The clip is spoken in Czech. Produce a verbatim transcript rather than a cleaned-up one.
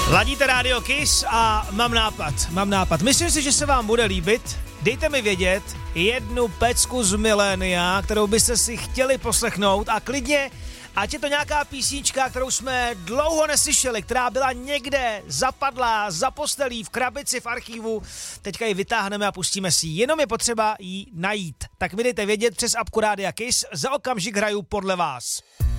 Ladíte Radio Kiss a mám nápad, mám nápad. Myslím si, že se vám bude líbit. Dejte mi vědět jednu pecku z milénia, kterou byste si chtěli poslechnout a klidně, ať je to nějaká písnička, kterou jsme dlouho neslyšeli, která byla někde zapadlá, za postelí, v krabici, v archivu. Teďka ji vytáhneme a pustíme si ji. Jenom je potřeba ji najít. Tak mi dejte vědět přes apku Rádia Kiss. Za okamžik hraju podle vás.